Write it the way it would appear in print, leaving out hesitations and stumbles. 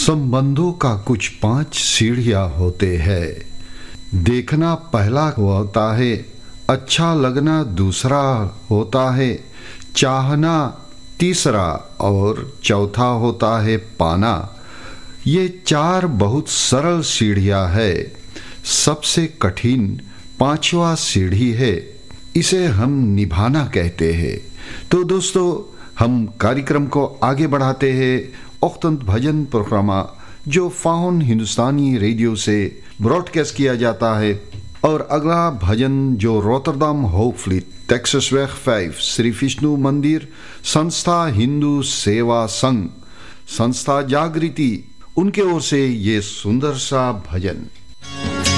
संबंधों का कुछ 5 सीढ़ियां होते हैं। देखना पहला होता है, अच्छा लगना दूसरा होता है, चाहना तीसरा और चौथा होता है पाना। ये 4 बहुत सरल सीढ़ियां है। सबसे कठिन 5वां सीढ़ी है, इसे हम निभाना कहते हैं। तो दोस्तों, हम कार्यक्रम को आगे बढ़ाते हैं। औखतंत भजन प्रोग्राम जो फाउन हिंदुस्तानी रेडियो से ब्रॉडकास्ट किया जाता है। और अगला भजन जो रोटरडम होपफ्लीट टेक्सासवेग 5 श्री विष्णु मंदिर संस्था हिंदू सेवा संघ संस्था जागृति, उनके ओर से ये सुंदर सा भजन।